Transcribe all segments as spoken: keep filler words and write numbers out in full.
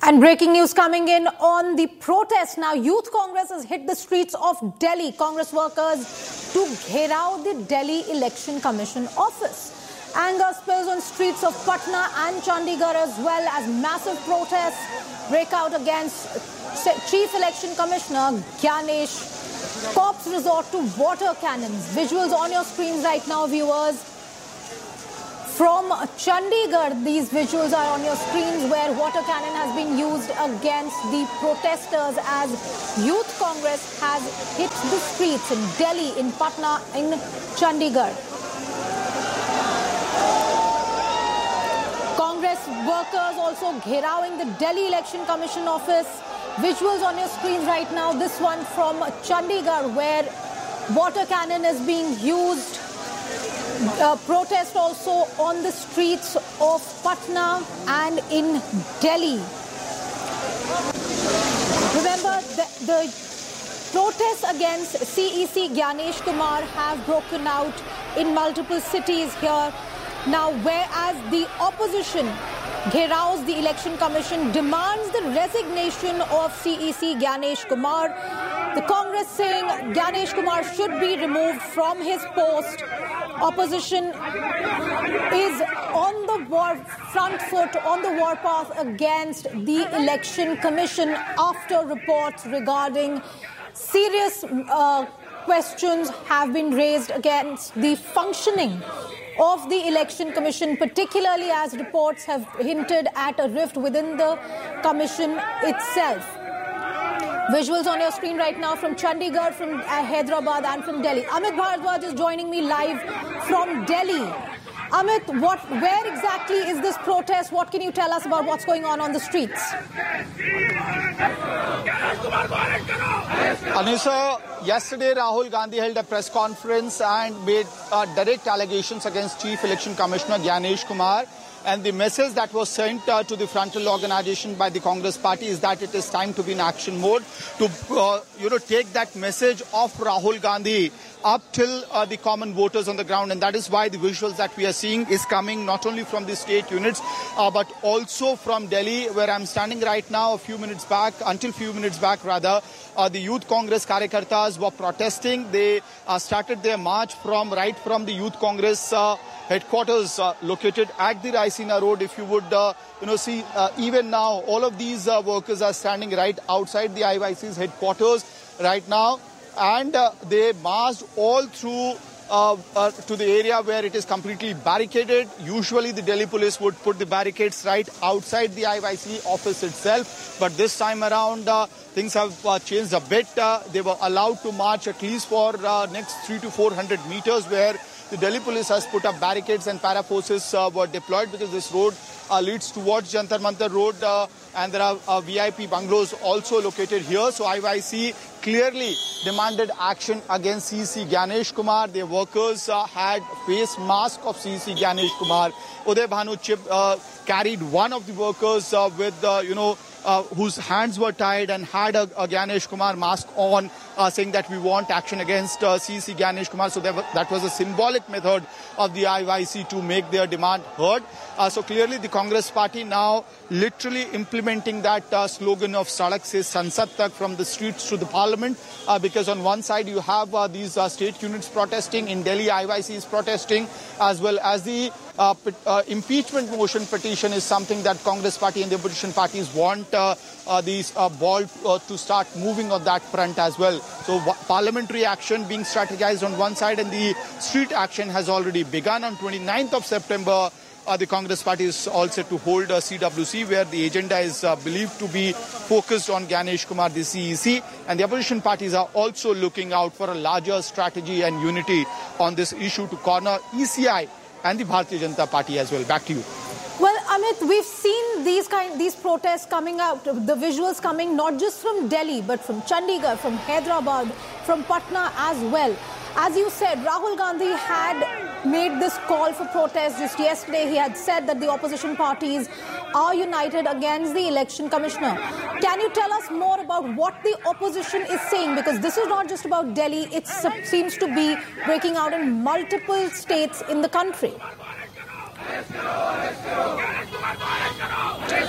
And breaking news coming in on the protest. Now, Youth Congress has hit the streets of Delhi. Congress workers to gherao the Delhi Election Commission office. Anger spills on streets of Patna and Chandigarh as well as massive protests break out against Chief Election Commissioner Gyanesh. Cops resort to water cannons. Visuals on your screens right now, viewers. From Chandigarh, these visuals are on your screens where water cannon has been used against the protesters as Youth Congress has hit the streets in Delhi, in Patna, in Chandigarh. Congress workers also gherawing the Delhi Election Commission office. Visuals on your screens right now. This one from Chandigarh where water cannon is being used. Uh, protest also on the streets of Patna and in Delhi. Remember, the, the protests against C E C Gyanesh Kumar have broken out in multiple cities here. Now, whereas the opposition gheraos the Election Commission, demands the resignation of C E C Gyanesh Kumar, the Congress saying Gyanesh Kumar should be removed from his post. Opposition is on the war front foot, on the warpath against the Election Commission after reports regarding serious uh, questions have been raised against the functioning of the Election Commission, particularly as reports have hinted at a rift within the Commission itself. Visuals on your screen right now from Chandigarh, from Hyderabad and from Delhi. Amit Bharadwaj is joining me live from Delhi. Amit, what, where exactly is this protest? What can you tell us about what's going on on the streets? Anisa, yesterday Rahul Gandhi held a press conference and made uh, direct allegations against Chief Election Commissioner Gyanesh Kumar. And the message that was sent uh, to the frontal organization by the Congress party is that it is time to be in action mode to, uh, you know, take that message of Rahul Gandhi up till uh, the common voters on the ground. And that is why the visuals that we are seeing is coming not only from the state units, uh, but also from Delhi, where I'm standing right now. A few minutes back, until few minutes back rather, uh, the Youth Congress Karyakartas were protesting. They uh, started their march from right from the Youth Congress uh, headquarters uh, located at the Raisina Road. If you would, uh, you know, see, uh, even now, all of these uh, workers are standing right outside the I Y C's headquarters right now. And uh, they marched all through uh, uh, to the area where it is completely barricaded. Usually the Delhi police would put the barricades right outside the I Y C office itself. But this time around, uh, things have uh, changed a bit. Uh, they were allowed to march at least for uh, next three to four hundred meters, where the Delhi police has put up barricades and para forces uh, were deployed because this road uh, leads towards Jantar Mantar Road uh, and there are uh, V I P bungalows also located here. So I Y C clearly demanded action against C E C Gyanesh Kumar. Their workers uh, had face mask of C E C Gyanesh Kumar. Uday Bhanu Chip uh, carried one of the workers uh, with, uh, you know, Uh, whose hands were tied and had a, a Gyanesh Kumar mask on, uh, saying that we want action against uh, C E C Gyanesh Kumar. So was, that was a symbolic method of the I Y C to make their demand heard. Uh, so clearly the Congress party now literally implementing that uh, slogan of Sadak se Sansad tak, from the streets to the parliament, uh, because on one side you have uh, these uh, state units protesting. In Delhi, I Y C is protesting, as well as the uh, uh, impeachment motion petition is something that Congress party and the opposition parties want uh, uh, these uh, ball uh, to start moving on that front as well. So parliamentary action being strategized on one side, and the street action has already begun. On twenty-ninth of September, Uh, the Congress party is all set to hold a C W C where the agenda is uh, believed to be focused on Gyanesh Kumar, the C E C. And the opposition parties are also looking out for a larger strategy and unity on this issue to corner E C I and the Bharatiya Janata Party as well. Back to you. Well, Amit, we've seen these kind, these protests coming out, the visuals coming not just from Delhi, but from Chandigarh, from Hyderabad, from Patna as well. As you said, Rahul Gandhi had made this call for protest just yesterday. He had said that the opposition parties are united against the election commissioner. Can you tell us more about what the opposition is saying? Because this is not just about Delhi. It seems to be breaking out in multiple states in the country.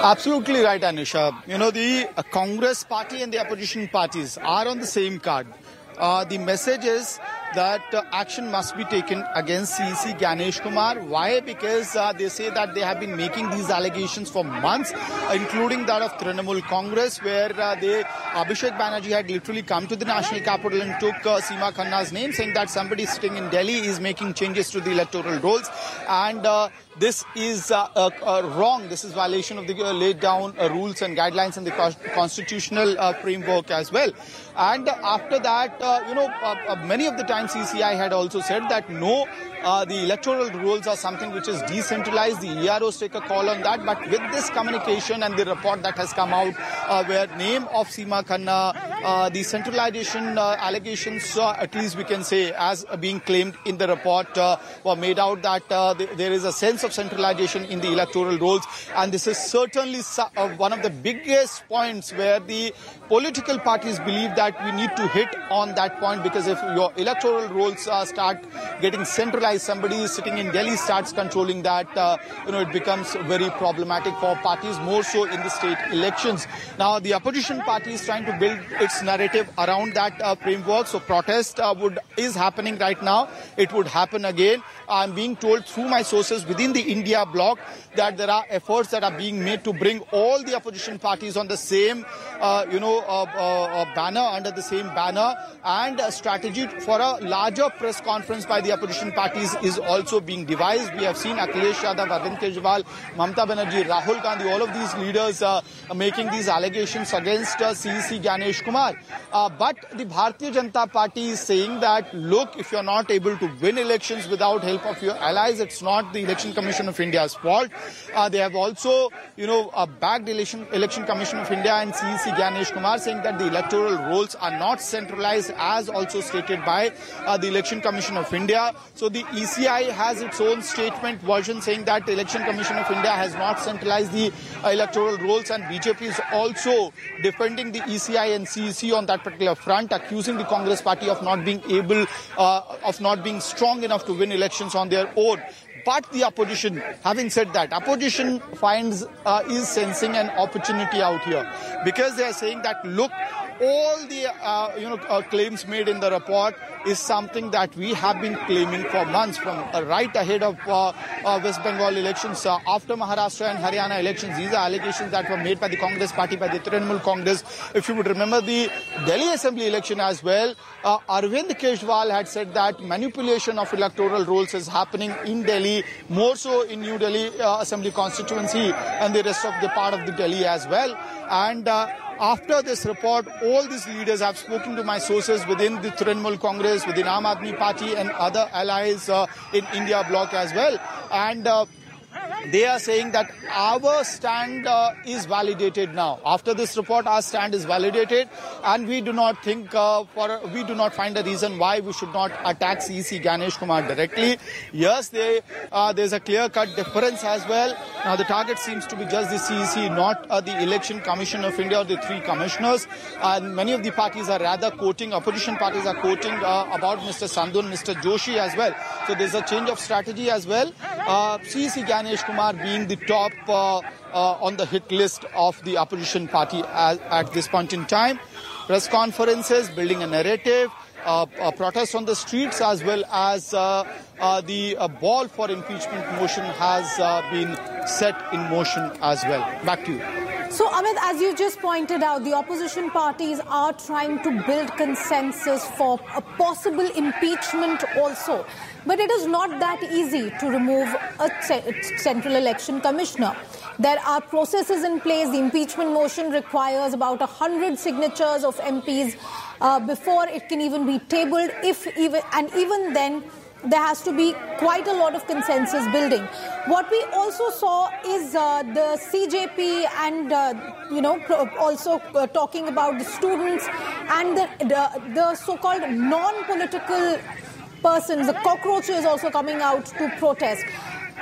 Absolutely right, Anisha. You know, the uh, Congress party and the opposition parties are on the same card. Uh, the message is that uh, action must be taken against C E C Gyanesh Kumar. Why? Because uh, they say that they have been making these allegations for months, uh, including that of Trinamool Congress, where uh, they, Abhishek Banerjee had literally come to the national capital and took uh, Seema Khanna's name, saying that somebody sitting in Delhi is making changes to the electoral rolls. And uh, this is uh, uh, uh, wrong. This is violation of the uh, laid down uh, rules and guidelines and the co constitutional uh, framework as well. And uh, after that, uh, you know, uh, uh, many of the times C C I had also said that no, uh, the electoral rules are something which is decentralized. The E R Os take a call on that. But with this communication and the report that has come out, uh, where name of Seema Khanna, uh, the centralization uh, allegations, uh, at least we can say, as uh, being claimed in the report, uh, were made out that uh, th there is a sense of centralization in the electoral rolls. And this is certainly uh, one of the biggest points where the political parties believe that we need to hit on that point, because if your electoral rolls uh, start getting centralized, somebody sitting in Delhi starts controlling that, uh, you know, it becomes very problematic for parties, more so in the state elections. Now, the opposition party is trying to build its narrative around that uh, framework. So protest uh, would is happening right now. It would happen again. I'm being told through my sources within the India bloc that there are efforts that are being made to bring all the opposition parties on the same, uh, you know, uh, uh, uh, banner, under the same banner, and a strategy for a larger press conference by the opposition parties is also being devised. We have seen Akhilesh Yadav, Arvind Kejriwal, Mamata Banerjee, Rahul Gandhi, all of these leaders uh, making these allegations against uh, C E C Gyanesh Kumar. Uh, but the Bharatiya Janata Party is saying that, look, if you're not able to win elections without help of your allies, it's not the Election Commission of India's fault. Uh, they have also, you know, uh, backed election, election Commission of India and C E C Gyanesh Kumar, saying that the electoral rolls are not centralized, as also stated by uh, the Election Commission of India. So the E C I has its own statement version saying that the Election Commission of India has not centralized the uh, electoral rolls, and B J P is also defending the E C I and C E C on that particular front, accusing the Congress party of not being able, uh, of not being strong enough to win elections on their own. But the opposition, having said that, opposition finds, uh, is sensing an opportunity out here, because they are saying that, look, all the uh, you know uh, claims made in the report is something that we have been claiming for months, from uh, right ahead of uh, uh, West Bengal elections, uh, after Maharashtra and Haryana elections. These are allegations that were made by the Congress party, by the Trinamool Congress. If you would remember the Delhi Assembly election as well, uh, Arvind Kejriwal had said that manipulation of electoral rolls is happening in Delhi, more so in New Delhi uh, Assembly constituency and the rest of the part of the Delhi as well. And uh, after this report, all these leaders have spoken to my sources within the Trinamool Congress, within Aam Aadmi Party and other allies uh, in India bloc as well. And uh, they are saying that our stand uh, is validated now. After this report, our stand is validated, and we do not think, uh, for we do not find a reason why we should not attack C E C Gyanesh Kumar directly. Yes, they, uh, there's a clear-cut difference as well. Now, the target seems to be just the C E C, not uh, the Election Commission of India or the three commissioners. And many of the parties are rather quoting, opposition parties are quoting uh, about Mister Sandhu and Mister Joshi as well. So there's a change of strategy as well. Uh, C E C Gyanesh Kumar being the top uh, uh, on the hit list of the opposition party at, at this point in time. Press conferences, building a narrative, uh, a protest on the streets, as well as uh, uh, the uh, ball for impeachment motion has uh, been set in motion as well. Back to you. So, Amit, as you just pointed out, the opposition parties are trying to build consensus for a possible impeachment also. But it is not that easy to remove a central election commissioner. There are processes in place. The impeachment motion requires about one hundred signatures of M Ps uh, before it can even be tabled. If even and even then, there has to be quite a lot of consensus building. What we also saw is uh, the C J P and, uh, you know, also uh, talking about the students and the, the, the so-called non-political persons, the cockroaches also coming out to protest. To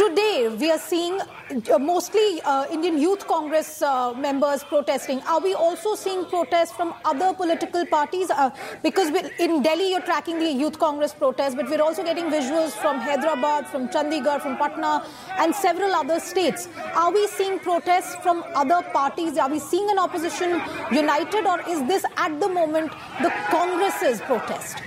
today we are seeing uh, mostly uh, Indian Youth Congress uh, members protesting. Are we also seeing protests from other political parties? Uh, because we, in Delhi you're tracking the Youth Congress protests, but we're also getting visuals from Hyderabad, from Chandigarh, from Patna and several other states. Are we seeing protests from other parties? Are we seeing an opposition united, or is this at the moment the Congress's protest?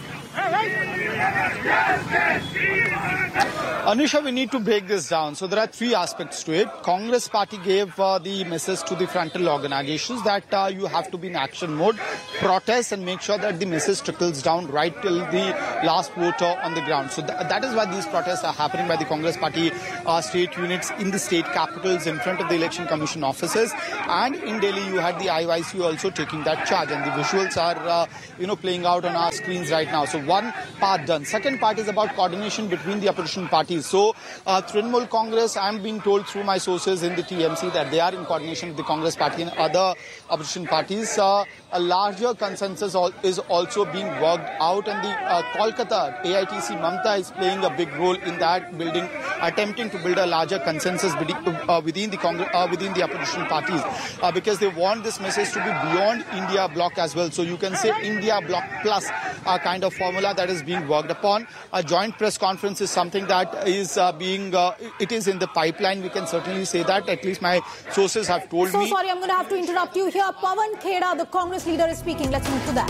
Anusha, we need to break this down. So there are three aspects to it. Congress party gave uh, the message to the frontal organizations that uh, you have to be in action mode, protest and make sure that the message trickles down right till the last voter on the ground. So th that is why these protests are happening by the Congress party uh, state units in the state capitals in front of the Election Commission offices. And in Delhi, you had the I Y C also taking that charge. And the visuals are, uh, you know, playing out on our screens right now. So one part done. Second part is about coordination between the opposition parties. So uh, Trinamool Congress, I'm being told through my sources in the T M C that they are in coordination with the Congress party and other opposition parties. Uh, a larger consensus is also being worked out, and the uh, Kolkata A I T C Mamta is playing a big role in that building, attempting to build a larger consensus uh, within the Congress, uh, within the opposition parties, uh, because they want this message to be beyond India bloc as well. So you can say India bloc plus uh, kind of formula that is being worked upon. A joint press conference is something that is uh, being, uh, it is in the pipeline. We can certainly say that. At least my sources have told so me. So sorry, I'm going to have to interrupt you here. Pawan Kheda, the Congress leader, is speaking. Let's move to that.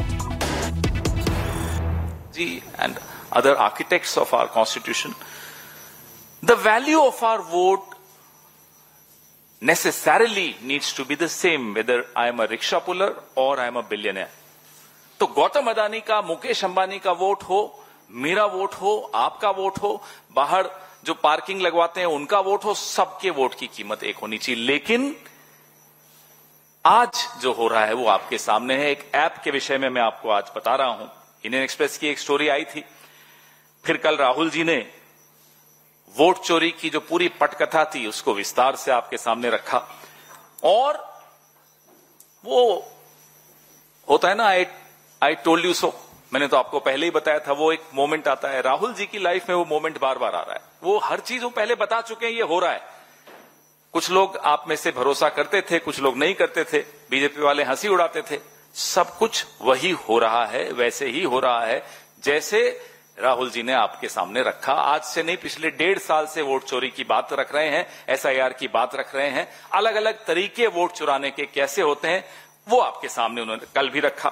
And other architects of our constitution, the value of our vote necessarily needs to be the same whether I am a rickshaw puller or I am a billionaire. तो गौतम अदानी का, मुकेश अंबानी का vote हो, मेरा vote हो, आपका vote हो, बाहर जो पार्किंग लगवाते हैं उनका वोट हो, सबके वोट की कीमत एक होनी चाहिए. लेकिन आज जो हो रहा है वो आपके सामने है. एक ऐप के विषय में मैं आपको आज बता रहा हूं. इंडियन एक्सप्रेस की एक स्टोरी आई थी. फिर कल राहुल जी ने वोट चोरी की जो पूरी पटकथा थी उसको विस्तार से आपके सामने रखा. और वो होता है ना, आई आई टोल्ड यू सो, मैंने तो आपको पहले ही बताया था. वो एक मोमेंट आता है राहुल जी की लाइफ में, वो मोमेंट बार बार आ रहा है. वो हर चीज वो पहले बता चुके हैं, ये हो रहा है. कुछ लोग आप में से भरोसा करते थे, कुछ लोग नहीं करते थे, बीजेपी वाले हंसी उड़ाते थे. सब कुछ वही हो रहा है, वैसे ही हो रहा है जैसे राहुल जी ने आपके सामने रखा. आज से नहीं, पिछले डेढ़ साल से वोट चोरी की बात रख रहे हैं, एस आई आर की बात रख रहे हैं. अलग अलग तरीके वोट चुराने के कैसे होते हैं वो आपके सामने उन्होंने कल भी रखा.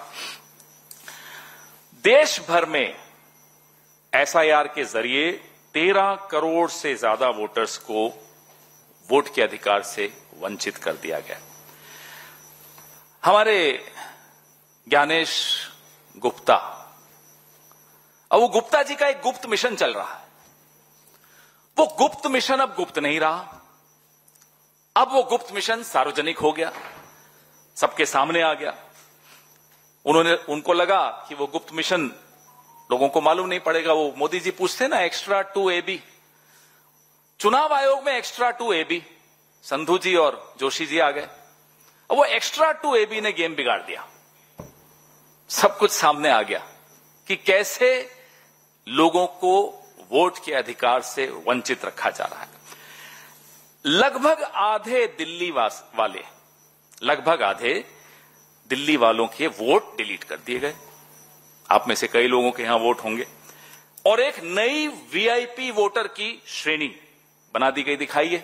देश भर में एस आई आर के जरिए तेरह करोड़ से ज्यादा वोटर्स को वोट के अधिकार से वंचित कर दिया गया. हमारे ज्ञानेश गुप्ता, अब वो गुप्ता जी का एक गुप्त मिशन चल रहा है. वो गुप्त मिशन अब गुप्त नहीं रहा. अब वो गुप्त मिशन सार्वजनिक हो गया, सबके सामने आ गया. उन्होंने उनको लगा कि वो गुप्त मिशन लोगों को मालूम नहीं पड़ेगा. वो मोदी जी पूछते ना एक्स्ट्रा टू ए बी, चुनाव आयोग में extra to A B, Sandhu जी और जोशी जी आ गए. अब वो एक्स्ट्रा टू ए बी ने गेम बिगाड़ दिया. सब कुछ सामने आ गया कि कैसे लोगों को वोट के अधिकार से वंचित रखा जा रहा है. लगभग आधे दिल्ली वाले लगभग आधे दिल्ली वालों के वोट डिलीट कर दिए गए. आप में से कई लोगों के यहां वोट होंगे. और एक नई वी आई पी वोटर की श्रेणी बना दी गई. दिखाइए,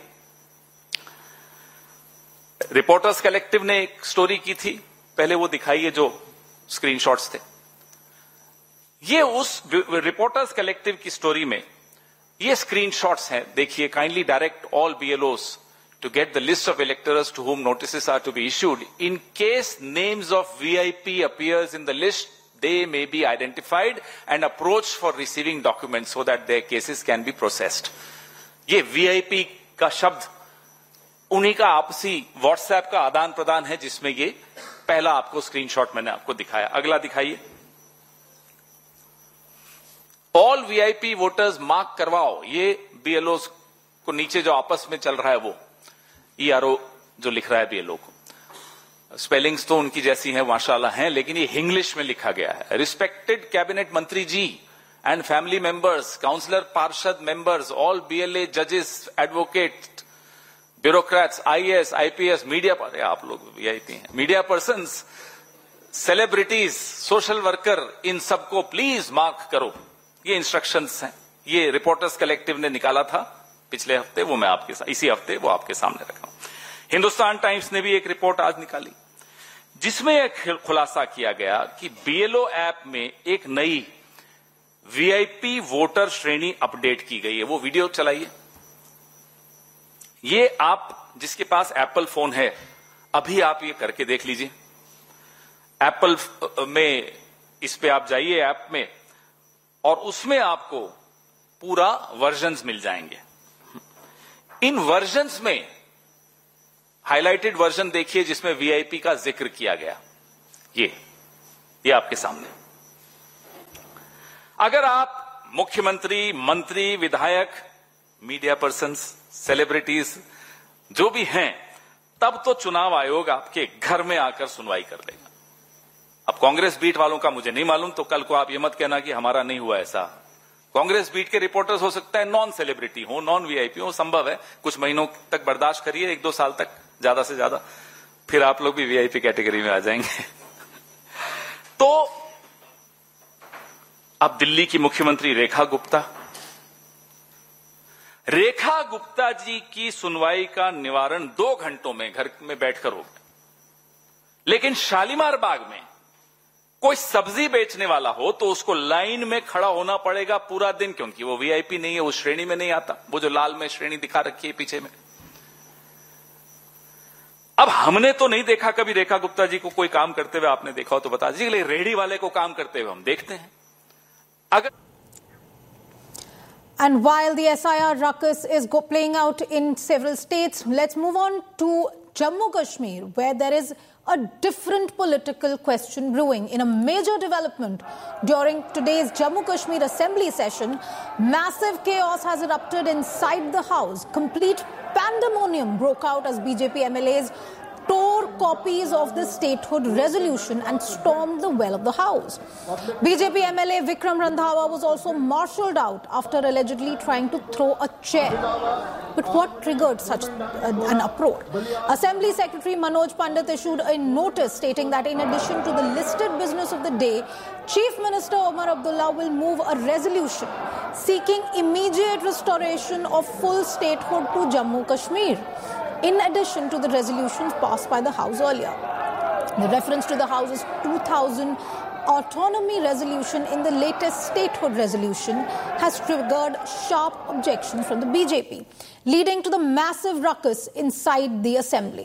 रिपोर्टर्स कलेक्टिव ने एक स्टोरी की थी, पहले वो दिखाइए जो स्क्रीनशॉट्स थे. ये उस रिपोर्टर्स कलेक्टिव की स्टोरी में ये स्क्रीनशॉट्स हैं. देखिए, kindly direct all बीएलओस to get the list of electors to whom notices are to be issued. In case names of V I P appears in the list, they may be identified and approached for receiving documents so that their cases can be processed. ये V I P का शब्द उन्हीं का आपसी WhatsApp का आदान प्रदान है, जिसमें ये पहला आपको स्क्रीनशॉट मैंने आपको दिखाया. अगला दिखाइए. All V I P voters mark करवाओ. ये बीएलओ को नीचे जो आपस में चल रहा है वो ई आर ओ जो लिख रहा है बीएलओ को. स्पेलिंग्स तो उनकी जैसी हैं माशाल्लाह हैं, लेकिन ये इंग्लिश में लिखा गया है. रिस्पेक्टेड कैबिनेट मंत्री जी, and family members, councillor, parshad members, all B L A, judges, advocates, bureaucrats, I A S, I P S, media, आप लोग V I P हैं, media persons, celebrities, social worker, इन सबको please mark करो. ये instructions हैं. ये reporters collective ने निकाला था पिछले हफ्ते, वो मैं आपके साथ इसी हफ्ते वो आपके सामने रखा हूं. हिंदुस्तान टाइम्स ने भी एक रिपोर्ट आज निकाली जिसमें एक खुलासा किया गया कि B L O ऐप में एक नई V I P वोटर श्रेणी अपडेट की गई है. वो वीडियो चलाइए. ये आप जिसके पास एप्पल फोन है अभी आप ये करके देख लीजिए. एप्पल में इस पे आप जाइए ऐप में और उसमें आपको पूरा वर्जन्स मिल जाएंगे. इन वर्जन्स में हाइलाइटेड वर्जन देखिए जिसमें V I P का जिक्र किया गया. ये ये आपके सामने. अगर आप मुख्यमंत्री, मंत्री, विधायक, मीडिया पर्सन्स, सेलिब्रिटीज जो भी हैं, तब तो चुनाव आयोग आपके घर में आकर सुनवाई कर देगा. अब कांग्रेस बीट वालों का मुझे नहीं मालूम, तो कल को आप ये मत कहना कि हमारा नहीं हुआ ऐसा. कांग्रेस बीट के रिपोर्टर्स हो सकता है नॉन सेलिब्रिटी हो, नॉन V I P हो, संभव है. कुछ महीनों तक बर्दाश्त करिए, एक दो साल तक ज्यादा से ज्यादा, फिर आप लोग भी V I P कैटेगरी में आ जाएंगे. तो अब दिल्ली की मुख्यमंत्री रेखा गुप्ता, रेखा गुप्ता जी की सुनवाई का निवारण दो घंटों में घर में बैठकर हो गया. लेकिन शालीमार बाग में कोई सब्जी बेचने वाला हो तो उसको लाइन में खड़ा होना पड़ेगा पूरा दिन, क्योंकि वो V I P नहीं है, उस श्रेणी में नहीं आता. वो जो लाल में श्रेणी दिखा रखी है पीछे में. अब हमने तो नहीं देखा कभी रेखा गुप्ता जी को कोई काम करते हुए. आपने देखा हो तो बता दीजिए. रेहड़ी वाले को काम करते हुए हम देखते हैं. अगर And while the S I R ruckus is go playing out in several states, let's move on to Jammu Kashmir, where there is a different political question brewing. In a major development during today's Jammu Kashmir Assembly session, massive chaos has erupted inside the House. Complete pandemonium broke out as B J P M L As tore copies of the statehood resolution and stormed the well of the House. B J P M L A Vikram Randhawa was also marshalled out after allegedly trying to throw a chair. But what triggered such an uproar? Assembly Secretary Manoj Pandit issued a notice stating that in addition to the listed business of the day, Chief Minister Omar Abdullah will move a resolution seeking immediate restoration of full statehood to Jammu Kashmir, in addition to the resolutions passed by the House earlier. The reference to the House's two thousand autonomy resolution in the latest statehood resolution has triggered sharp objections from the B J P, leading to the massive ruckus inside the assembly.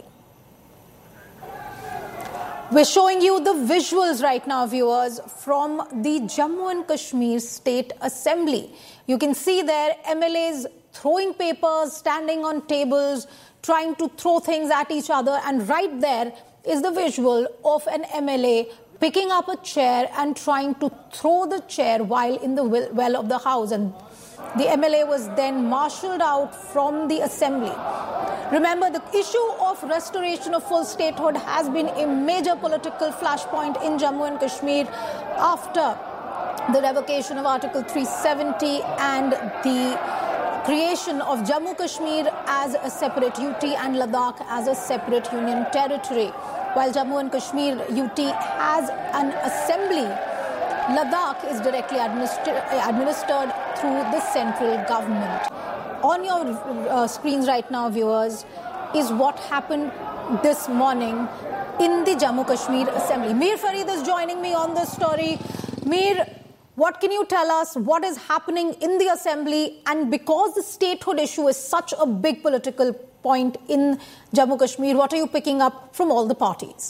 We're showing you the visuals right now, viewers, from the Jammu and Kashmir State Assembly. You can see there M L As throwing papers, standing on tables, trying to throw things at each other, and right there is the visual of an M L A picking up a chair and trying to throw the chair while in the well of the House, and the M L A was then marshalled out from the assembly. Remember, the issue of restoration of full statehood has been a major political flashpoint in Jammu and Kashmir after the revocation of Article three seventy and the creation of Jammu Kashmir as a separate U T and Ladakh as a separate union territory. While Jammu and Kashmir U T has an assembly, Ladakh is directly administer administered through the central government. On your uh, screens right now, viewers, is what happened this morning in the Jammu Kashmir Assembly. Mir Farid is joining me on this story. Mir, what can you tell us? What is happening in the assembly? And because the statehood issue is such a big political point in Jammu Kashmir, what are you picking up from all the parties?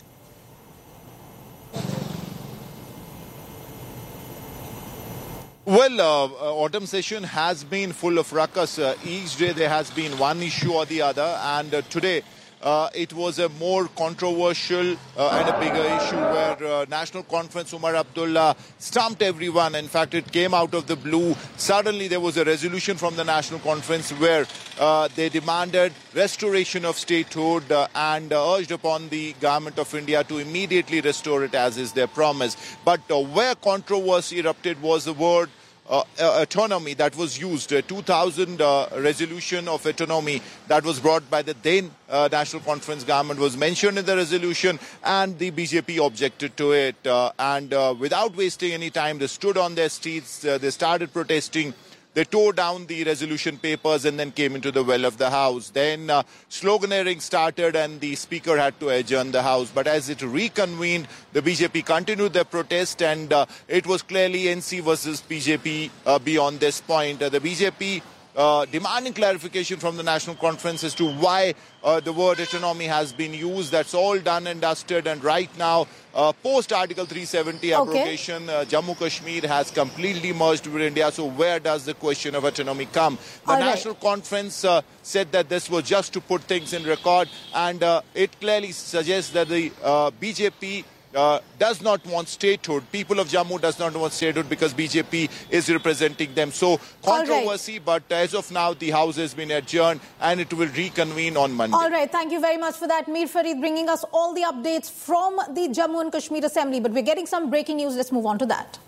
Well, uh, autumn session has been full of ruckus. Uh, each day there has been one issue or the other, and uh, today Uh, it was a more controversial uh, and a bigger issue where uh, National Conference Umar Abdullah stumped everyone. In fact, it came out of the blue. Suddenly there was a resolution from the National Conference where uh, they demanded restoration of statehood uh, and uh, urged upon the government of India to immediately restore it as is their promise. But uh, where controversy erupted was the word uh, uh, autonomy that was used, uh, two thousand uh, resolution of autonomy that was brought by the then uh, National Conference government was mentioned in the resolution, and the B J P objected to it. Uh, and uh, without wasting any time, they stood on their streets, uh, they started protesting. They tore down the resolution papers and then came into the well of the House. Then uh, sloganeering started and the Speaker had to adjourn the House. But as it reconvened, the B J P continued their protest, and uh, it was clearly N C versus B J P uh, beyond this point. Uh, the B J P uh, demanding clarification from the National Conference as to why uh, the word autonomy has been used. That's all done and dusted. And right now, uh, post Article three seventy abrogation, okay. uh, Jammu Kashmir has completely merged with India. So where does the question of autonomy come? The all National right. Conference uh, said that this was just to put things in record, and uh, it clearly suggests that the uh, B J P Uh, does not want statehood. People of Jammu does not want statehood because B J P is representing them. So controversy, right. but as of now, the House has been adjourned and it will reconvene on Monday. All right. Thank you very much for that, Mir Farid, bringing us all the updates from the Jammu and Kashmir Assembly. But we're getting some breaking news. Let's move on to that.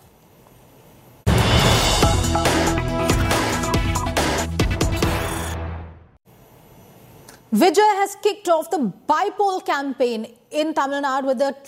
Vijay has kicked off the Bypoll campaign in Tamil Nadu with the